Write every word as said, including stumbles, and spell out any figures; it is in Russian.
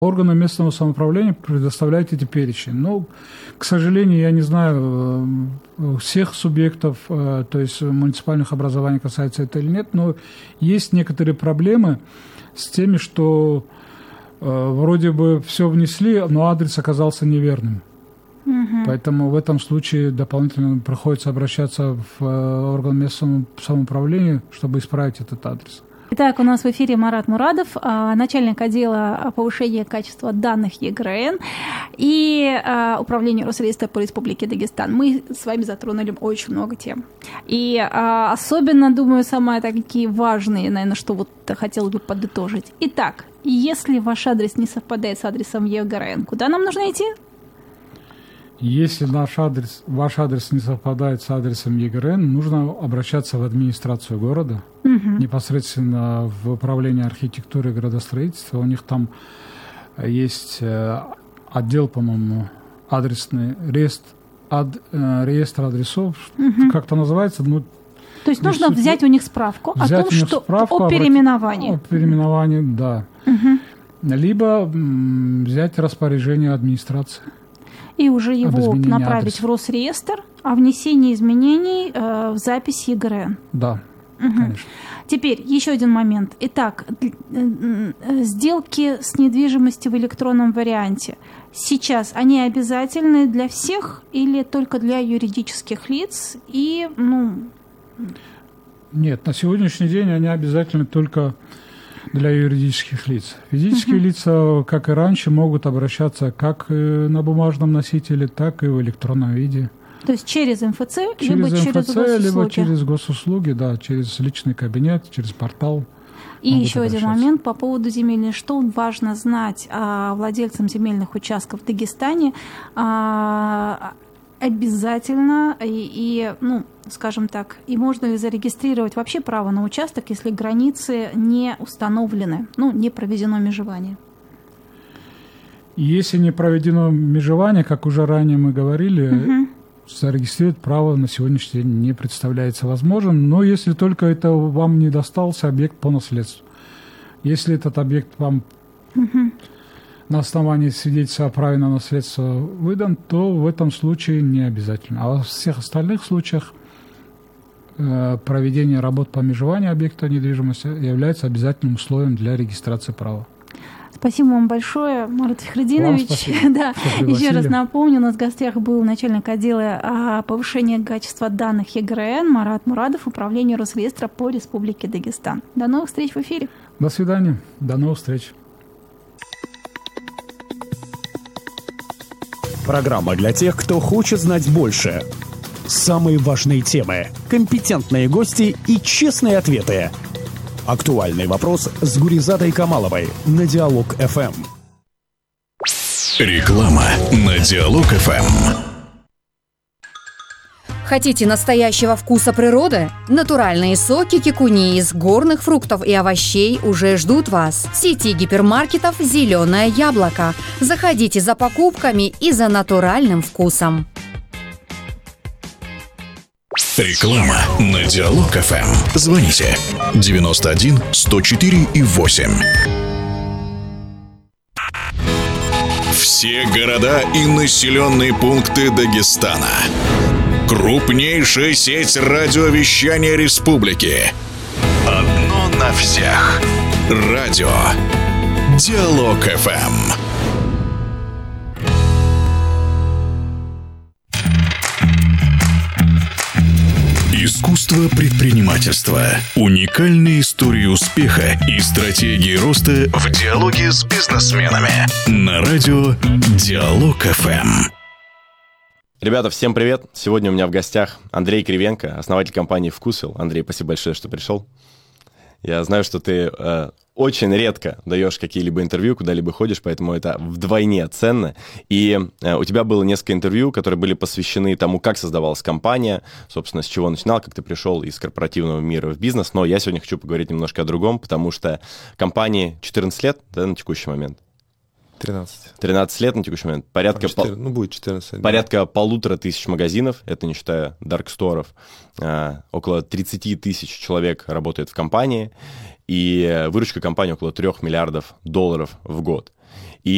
Органы местного самоуправления предоставляют эти перечни. Но, к сожалению, я не знаю всех субъектов, то есть муниципальных образований касается это или нет, но есть некоторые проблемы с теми, что вроде бы все внесли, но адрес оказался неверным. Угу. Поэтому в этом случае дополнительно приходится обращаться в орган местного самоуправления, чтобы исправить этот адрес. Итак, у нас в эфире Марат Мурадов, начальник отдела повышения качества данных ЕГРН и управления Росреестра по Республике Дагестан. Мы с вами затронули очень много тем. И особенно, думаю, самые такие важные, наверное, что вот хотелось бы подытожить. Итак, если ваш адрес не совпадает с адресом ЕГРН, куда нам нужно идти? Если наш адрес, ваш адрес не совпадает с адресом ЕГРН, нужно обращаться в администрацию города, угу. непосредственно в управление архитектуры и градостроительства. У них там есть отдел, по-моему, адресный реестр, ад, реестр адресов, угу. как-то называется. Ну, то есть нужно суть, взять у них справку о том, что справку, о переименовании. О переименовании, да. Угу. Либо м, взять распоряжение администрации. И уже его направить адреса в Росреестр о внесении изменений э, в запись ЕГРН. Да, угу. Конечно. Теперь еще один момент. Итак, сделки с недвижимостью в электронном варианте. Сейчас они обязательны для всех или только для юридических лиц? И, ну... Нет, на сегодняшний день они обязательны только для юридических лиц. Физические uh-huh. лица, как и раньше, могут обращаться как на бумажном носителе, так и в электронном виде. То есть через эм эф цэ, через либо эм эф цэ, через госуслуги? Либо через госуслуги, да, через личный кабинет, через портал. И еще один момент по поводу земельной. Что важно знать а, владельцам земельных участков в Дагестане? А, обязательно и, и, ну, скажем так, и можно ли зарегистрировать вообще право на участок, если границы не установлены, ну, не проведено межевание? Если не проведено межевание, как уже ранее мы говорили, угу. зарегистрировать право на сегодняшний день не представляется возможным, но если только это вам не достался объект по наследству. Если этот объект вам угу. на основании свидетельства о праве на наследство выдан, то в этом случае не обязательно. А во всех остальных случаях э, проведение работ по межеванию объекта недвижимости является обязательным условием для регистрации права. Спасибо вам большое, Марат Фихрединович. Да. Еще раз напомню, у нас в гостях был начальник отдела повышения качества данных ЕГРН Марат Мурадов, управление Росреестра по Республике Дагестан. До новых встреч в эфире. До свидания. До новых встреч. Программа для тех, кто хочет знать больше. Самые важные темы, компетентные гости и честные ответы. Актуальный вопрос с Гуризадой Камаловой на Диалог эф эм. Реклама на Диалог эф эм. Хотите настоящего вкуса природы? Натуральные соки кикуни из горных фруктов и овощей уже ждут вас. В сети гипермаркетов «Зеленое яблоко». Заходите за покупками и за натуральным вкусом. Реклама на Диалог эф эм. Звоните девяносто один сто четыре и восемь. Все города и населенные пункты Дагестана. Крупнейшая сеть радиовещания республики. Одно на всех. Радио Диалог эф эм. Искусство предпринимательства. Уникальные истории успеха и стратегии роста в диалоге с бизнесменами. На радио Диалог эф эм. Ребята, всем привет! Сегодня у меня в гостях Андрей Кривенко, основатель компании «Вкусвилл». Андрей, спасибо большое, что пришел. Я знаю, что ты э, очень редко даешь какие-либо интервью, куда-либо ходишь, поэтому это вдвойне ценно. И э, у тебя было несколько интервью, которые были посвящены тому, как создавалась компания, собственно, с чего начинал, как ты пришел из корпоративного мира в бизнес. Но я сегодня хочу поговорить немножко о другом, потому что компании четырнадцать лет, да, на текущий момент? тринадцать. тринадцать лет на текущий момент. Порядка, четырнадцать, пол... ну, будет четырнадцать. Порядка да. полутора тысяч магазинов, это не считая дарксторов. А, около тридцать тысяч человек работает в компании, и выручка компании около трех миллиардов долларов в год.